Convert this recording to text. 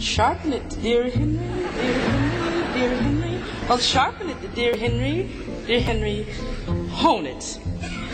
Sharpen it, dear Henry, dear Henry, dear Henry. Well, sharpen it, dear Henry, hone it.